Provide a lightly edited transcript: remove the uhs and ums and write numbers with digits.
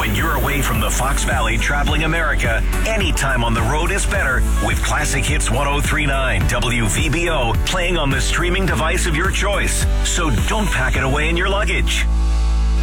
When you're away from the Fox Valley traveling America, any time on the road is better with Classic Hits 1039 WVBO playing on the streaming device of your choice. So don't pack it away in your luggage.